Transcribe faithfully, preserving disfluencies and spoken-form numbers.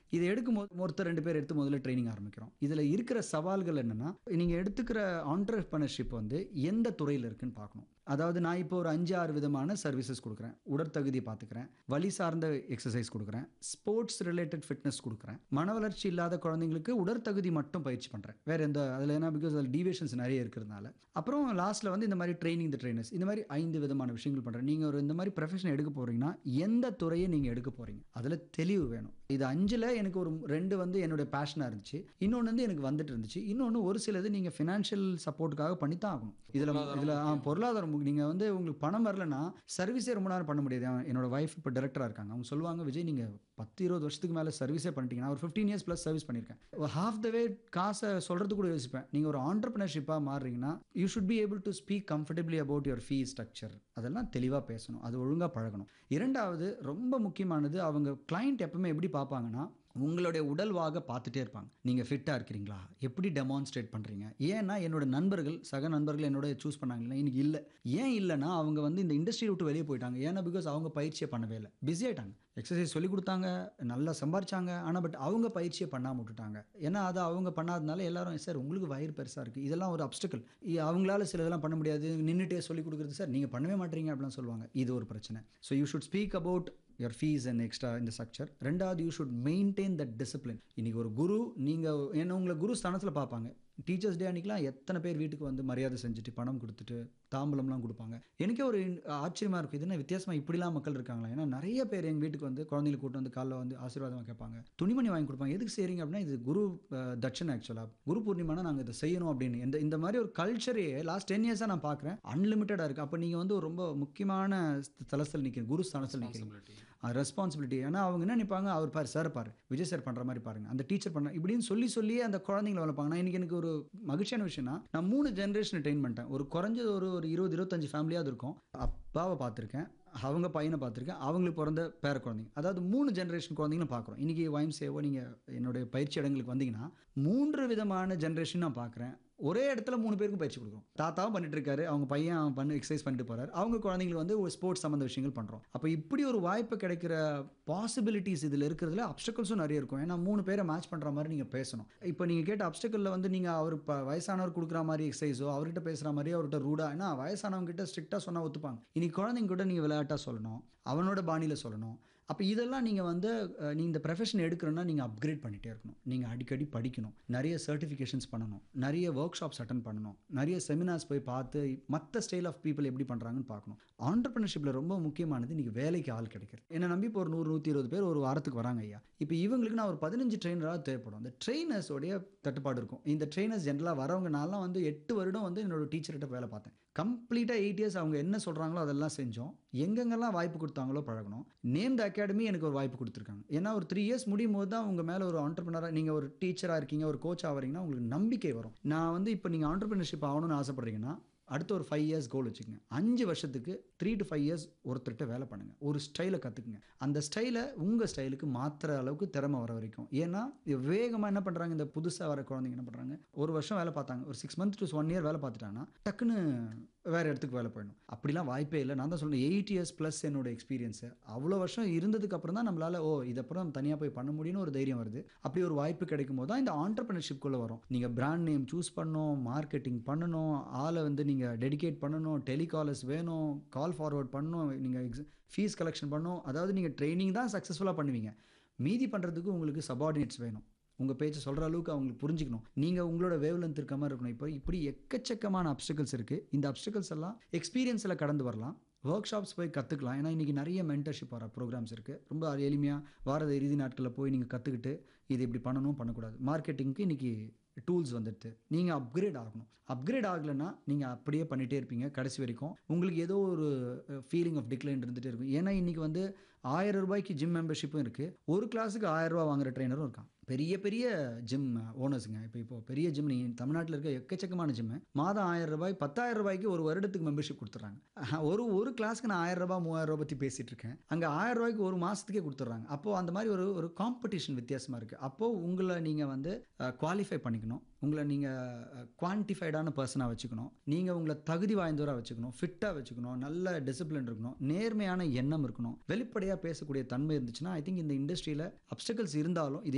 இதை எடுக்கும்போது ஒருத்தர் ரெண்டு பேர் எடுத்து முதல்ல ட்ரைனிங் ஆரம்பிக்கிறோம். இதில் இருக்கிற சவால்கள் என்னன்னா, நீங்கள் எடுத்துக்கிற ஆண்டர்பிரினர்ஷிப் வந்து எந்த துறையில் இருக்குன்னு பார்க்கணும். அதாவது நான் இப்போ ஒரு அஞ்சு ஆறு விதமான சர்வீசஸ் கொடுக்குறேன். உடற்தகுதி பார்த்துக்கிறேன், வலி சார்ந்த எக்ஸசைஸ் கொடுக்குறேன், ஸ்போர்ட்ஸ் ரிலேட்டட் ஃபிட்னஸ் கொடுக்குறேன், மன வளர்ச்சி இல்லாத குழந்தைங்களுக்கு உடற்தகுதி மட்டும் பயிற்சி பண்ணுறேன். வேறு எந்த அதில் என்ன, பிகாஸ் அதில் டீவியேஷன்ஸ் நிறைய இருக்கிறதுனால. அப்புறம் லாஸ்ட்டில் வந்து இந்த மாதிரி ட்ரைனிங் த ட்ரைனர்ஸ், இந்த மாதிரி ஐந்து விதமான விஷயங்கள் பண்ணுறேன். நீங்கள் ஒரு இந்த மாதிரி ப்ரொஃபஷன் எடுக்க போகிறீங்கன்னா எந்த துறையை நீங்கள் எடுக்க போகிறீங்க அதில் தெளிவு வேணும். இது அஞ்சில் எனக்கு ஒரு ரெண்டு வந்து என்னுடைய பேஷனாக இருந்துச்சு, இன்னொன்று வந்து எனக்கு வந்துட்டு இருந்துச்சு, இன்னொன்று ஒரு சிலது நீங்கள் ஃபினான்ஷியல் சப்போர்ட்டுக்காக பண்ணித்தான் ஆகணும். இதில் இதில் பொருளாதாரம் நீங்கள் வந்து உங்களுக்கு பணம் வரலன்னா சர்வீஸே ரொம்ப நேரம் பண்ண முடியாது. என்னோட வைஃப் இப்போ டைரக்டராக இருக்காங்க. அவங்க சொல்லுவாங்க, விஜய் நீங்கள் பத்து இருபது வருஷத்துக்கு மேலே சர்வீஸே பண்ணிட்டீங்கன்னா, ஒரு ஃபிஃப்டீன் இயர்ஸ் ப்ளஸ் சர்வீஸ் பண்ணியிருக்கேன், ஹாஃப் த வே காசை சொல்கிறது கூட யோசிப்பேன். நீங்கள் ஒரு ஆண்டர்பிரினர்ஷிப்பாக மாறுறீங்கன்னா you should be able to speak comfortably about your fee structure. அதெல்லாம் தெளிவாக பேசணும், அது ஒழுங்காக பழகணும். இரண்டாவது ரொம்ப முக்கியமானது, அவங்க கிளைண்ட் எப்பவுமே எப்படி பார்ப்பாங்கன்னா, உங்களுடைய உடல்வாக பார்த்துட்டே இருப்பாங்க. நீங்கள் ஃபிட்டாக இருக்கிறீங்களா, எப்படி டெமான்ஸ்ட்ரேட் பண்ணுறீங்க. ஏன்னா என்னோட நண்பர்கள் சக நண்பர்கள் என்னோட சூஸ் பண்ணாங்களா, இன்னைக்கு இல்லை. ஏன் இல்லைன்னா அவங்க வந்து இந்த இண்டஸ்ட்ரியை விட்டு வெளியே போயிட்டாங்க. ஏன்னா பிகாஸ் அவங்க பயிற்சியை பண்ணவே இல்லை, பிஸி ஆகிட்டாங்க. எக்ஸசைஸ் சொல்லி கொடுத்தாங்க, நல்லா சம்பாரிச்சாங்க, ஆனால் பட் அவங்க பயிற்சியை பண்ணாமல் விட்டுட்டாங்க. ஏன்னா அதை அவங்க பண்ணாதனால எல்லாரும், சார் உங்களுக்கு வயிறு பெருசாக இருக்குது, இதெல்லாம் ஒரு அப்டிக்கல், அவங்களால சில இதெல்லாம் பண்ண முடியாது, நின்றுட்டே சொல்லி கொடுக்குறது, சார் நீங்கள் பண்ணவே மாட்டீங்க அப்படிலாம் சொல்லுவாங்க. இது ஒரு பிரச்சனை. So you should speak about your fees and extra in the structure. ரெண்டாவது, you should maintain that discipline. இன்னைக்கு ஒரு குரு, நீங்கள் என்ன உங்களை குரு ஸ்தானத்தில் பார்ப்பாங்க. டீச்சர்ஸ் டே அன்றைக்கெலாம் எத்தனை பேர் வீட்டுக்கு வந்து மரியாதை செஞ்சுட்டு பணம் கொடுத்துட்டு தாம்பலம்லாம் கொடுப்பாங்க. எனக்கே ஒரு ஆச்சரியமாக இருக்கும், இது என்ன வித்தியாசமாக இப்படிலாம் மக்கள் இருக்காங்களா. ஏன்னா நிறைய பேர் எங்கள் வீட்டுக்கு வந்து குழந்தைகளை கூட்டு வந்து காலைல வந்து ஆசீர்வாதமாக கேட்பாங்க, துணிமணி வாங்கி கொடுப்பாங்க. எதுக்கு செய்கிறீங்க அப்படின்னா, இது குரு தட்சணை, ஆக்சுவலாக குரு பூர்ணிமானா நாங்கள் இதை செய்யணும் அப்படின்னு. இந்த இந்த மாதிரி ஒரு கல்ச்சரையே லாஸ்ட் டென் இயர்ஸாக நான் பார்க்குறேன், அன்லிமிட்டடாக இருக்குது. அப்போ நீங்கள் வந்து ஒரு ரொம்ப முக்கியமான தலத்தில் நிற்கிறீங்க, குரு ஸ்தானத்தில் நிற்கிறீங்க. ரெஸ்பான்சிபிலிட்டி. ஏன்னா அவங்க என்ன நினைப்பாங்க, அவர் பாரு சார் பாரு, விஜய் சார் பண்ணுற மாதிரி பாருங்க, அந்த டீச்சர் பண்ண இப்படின்னு சொல்லி சொல்லியே அந்த குழந்தைங்களை வளர்ப்பாங்க. நான் இன்னைக்கு எனக்கு ஒரு மகிழ்ச்சியான விஷயம்னா, நான் மூணு ஜென்ரேஷன் ட்ரெயின் பண்ணிட்டேன். ஒரு குறைஞ்சது ஒரு ஒரு இருபது இருபத்தஞ்சு ஃபேமிலியாவது இருக்கும். அப்பாவை பார்த்துருக்கேன், அவங்க பையனை பார்த்துருக்கேன், அவங்களுக்கு பிறந்த பேர குழந்தைங்க, அதாவது மூணு ஜென்ரேஷன் குழந்தைங்களும் பார்க்குறோம். இன்றைக்கி வாய்ம் சேவோ நீங்கள் என்னுடைய பயிற்சி இடங்களுக்கு வந்தீங்கன்னா மூன்று விதமான ஜென்ரேஷன் நான் பார்க்குறேன். ஒரே இடத்துல மூணு பேருக்கும் பயிற்சி கொடுக்குறோம். தாத்தாவும் பண்ணிட்டு இருக்காரு, அவங்க பையன் பண்ணி எக்ஸசைஸ் பண்ணிட்டு போறாரு, அவங்க குழந்தைங்களுக்கு வந்து ஒரு ஸ்போர்ட்ஸ் சம்மந்த விஷயங்கள் பண்ணுறோம். அப்போ இப்படி ஒரு வாய்ப்பு கிடைக்கிற பாசிபிலிட்டிஸ் இதில் இருக்கிறதுல அப்டக்கல்ஸும் நிறைய இருக்கும். ஏன்னா மூணு பேரை மேட்ச் பண்ணுற மாதிரி நீங்கள் பேசணும். இப்போ நீங்கள் கேட்ட அப்டக்கலில் வந்து நீங்கள் அவர் இப்போ வயசானவர் கொடுக்குற மாதிரி எக்ஸசைஸோ, அவர்கிட்ட பேசுகிற மாதிரி அவர்கிட்ட ரூடாக, ஏன்னா வயசானவங்க கிட்ட ஸ்ட்ரிக்டாக சொன்னால் ஒத்துப்பாங்க. இன்னைக்கு குழந்தைங்க கூட நீங்கள் விளையாட்டாக சொல்லணும், அவனோட பாணியில் சொல்லணும். அப்போ இதெல்லாம் நீங்கள் வந்து நீங்கள் இந்த ப்ரொஃபஷன் எடுக்கிறோன்னா நீங்கள் அப்கிரேட் பண்ணிகிட்டே இருக்கணும். நீங்கள் அடிக்கடி படிக்கணும், நிறைய சர்டிஃபிகேஷன்ஸ் பண்ணணும், நிறைய ஒர்க் ஷாப்ஸ் அட்டன் பண்ணணும், நிறைய செமினார்ஸ் போய் பார்த்து மற்ற ஸ்டைல் ஆஃப் பீப்புள் எப்படி பண்ணுறாங்கன்னு பார்க்கணும். ஆண்டர்பிரினர்ஷிப்பில் ரொம்ப முக்கியமானது இன்றைக்கி வேலைக்கு ஆள் கிடைக்கிறது. என்னை நம்பி இப்போ ஒரு நூறு நூற்றி இருபது பேர் ஒரு வாரத்துக்கு வராங்க ஐயா. இப்போ இவங்களுக்கு நான் ஒரு பதினஞ்சு ட்ரெயினராக தேவைப்படும். அந்த ட்ரெயினர்ஸோடைய தட்டுப்பாடு இருக்கும். இந்த ட்ரெயினர்ஸ் ஜென்ரலாக வரவங்க, நான்லாம் வந்து எட்டு வருடம் வந்து என்னோட டீச்சர்கிட்ட வேலை பார்த்தேன். கம்ப்ளீட்டாக எயிட் இயர்ஸ் அவங்க என்ன சொல்கிறாங்களோ அதெல்லாம் செஞ்சோம். எங்கெங்கெல்லாம் வாய்ப்பு கொடுத்தாங்களோ பழகணும். நேம் த அகாடமி எனக்கு ஒரு வாய்ப்பு கொடுத்துருக்காங்க. ஏன்னா ஒரு த்ரீ இயர்ஸ் முடியும் போது தான் உங்கள் மேலே ஒரு ஆண்டர்பிரினராக, நீங்கள் ஒரு டீச்சராக இருக்கீங்க, ஒரு கோச் ஆகிறீங்கன்னா உங்களுக்கு நம்பிக்கை வரும். நான் வந்து இப்போ நீங்கள் ஆண்டர்பிரினர்ஷிப் ஆகணும்னு ஆசைப்படுறீங்கன்னா அடுத்த ஒரு ஃபைவ் இயர்ஸ் கோல் வச்சுக்கோங்க. அஞ்சு வருஷத்துக்கு த்ரீ டு ஃபைவ் இயர்ஸ் ஒருத்தர்கிட்ட வேலை பண்ணுங்கள். ஒரு ஸ்டைலை கற்றுக்குங்க. அந்த ஸ்டைலை உங்கள் ஸ்டைலுக்கு மாற்றுற அளவுக்கு திறமை வர வரைக்கும். ஏன்னா வேகமாக என்ன பண்ணுறாங்க, இந்த புதுசாக வர குழந்தைங்க என்ன பண்ணுறாங்க, ஒரு வருஷம் வேலை பார்த்தாங்க, ஒரு six month to one year வேலை பார்த்துட்டாங்கன்னா டக்குன்னு வேறு இடத்துக்கு வேலை போயிடணும். அப்படிலாம் வாய்ப்பே இல்லை. நான் தான் சொல்கிறேன், எயிட் இயர்ஸ் ப்ளஸ் என்னோட எக்ஸ்பீரியன்ஸு. அவ்வளோ வருஷம் இருந்ததுக்கு அப்புறம் தான் நம்மளால் ஓ இதப்புறம் நம்ம தனியாக போய் பண்ண முடியும்னு ஒரு தைரியம் வருது. அப்படி ஒரு வாய்ப்பு கிடைக்கும் போது தான் இந்த ஆண்டர்பிரினர்ஷிப்குள்ளே வரும். நீங்கள் பிராண்ட் நேம் சூஸ் பண்ணணும், மார்க்கெட்டிங் பண்ணணும், ஆளை வந்து நீங்கள் டெடிகேட் பண்ணணும், டெலிகாலர்ஸ் வேணும், கால் ஃபார்வர்ட் பண்ணணும், நீங்கள் எக்ஸ் ஃபீஸ் கலெக்ஷன் பண்ணணும். அதாவது நீங்கள் ட்ரைனிங் தான் சக்ஸஸ்ஃபுல்லாக பண்ணுவீங்க, மீதி பண்ணுறதுக்கு உங்களுக்கு சபார்டினேட்ஸ் வேணும். உங்கள் பேச்சு சொல்கிற அளவுக்கு அவங்களுக்கு புரிஞ்சுக்கணும். நீங்கள் உங்களோட வேவ் லென்த் இருக்க மாதிரி இருக்கணும். இப்போ இப்படி எக்கச்சக்கமான அப்டக்கல்ஸ் இருக்குது. இந்த அப்டக்கல்ஸ் எல்லாம் எக்ஸ்பீரியன்ஸில் கடந்து வரலாம். ஒர்க் ஷாப்ஸ் போய் கற்றுக்கலாம். ஏன்னா இன்றைக்கி நிறைய மென்டர்ஷிப் வர ப்ரோக்ராம்ஸ் இருக்குது. ரொம்ப எளிமையாக வார இறுதி நாட்களில் போய் நீங்கள் கற்றுக்கிட்டு இது இப்படி பண்ணணும் பண்ணக்கூடாது. மார்க்கெட்டிங்க்கு இன்றைக்கி டூல்ஸ் வந்துடுது. நீங்கள் அப்கிரேட் ஆகணும். அப்கிரேட் ஆகலைன்னா நீங்கள் அப்படியே பண்ணிகிட்டே இருப்பீங்க கடைசி வரைக்கும். உங்களுக்கு ஏதோ ஒரு ஃபீலிங் ஆஃப் டிக்ளைன் இருந்துகிட்டே இருக்கும். ஏன்னா இன்றைக்கி வந்து ஆயிரம் ரூபாய்க்கு ஜிம் மெம்பர்ஷிப்பும் இருக்குது, ஒரு கிளாஸுக்கு ஆயிரம் ரூபா வாங்குற ட்ரெயினரும் இருக்கான். பெரிய பெரிய ஜிம் ஓனர்ஸுங்க. இப்போ இப்போ பெரிய ஜிம், நீங்கள் தமிழ்நாட்டில் இருக்க எக்கச்சக்கமான ஜிம்மு மாதம் ஆயிரம் ரூபாய் பத்தாயிரம் ரூபாய்க்கு ஒரு வருடத்துக்கு மெம்பர்ஷிப் கொடுத்துட்றாங்க. ஒரு ஒரு கிளாஸ்க்கு நான் ஆயிரம் ரூபாய் மூவாயிரம் ரூபாய் பற்றி பேசிகிட்டு இருக்கேன், அங்கே ஆயிரம் ரூபாய்க்கு ஒரு மாதத்துக்கே கொடுத்துட்றாங்க. அப்போது அந்த மாதிரி ஒரு ஒரு காம்படிஷன் வித்தியாசமாக இருக்குது. அப்போது உங்களை நீங்கள் வந்து குவாலிஃபை பண்ணிக்கணும், உங்களை நீங்கள் குவான்டிஃபைடான பர்சனாக வச்சுக்கணும், நீங்கள் உங்களை தகுதி வாய்ந்தவராக வச்சுக்கணும், ஃபிட்டாக வச்சுக்கணும், நல்ல டிசிப்ளின் இருக்கணும், நேர்மையான எண்ணம் இருக்கணும், வெளிப்படையாக பேசக்கூடிய தன்மை இருந்துச்சுன்னா ஐ திங்க் இந்த இண்டஸ்ட்ரியில் அப்டக்கல்ஸ் இருந்தாலும் இது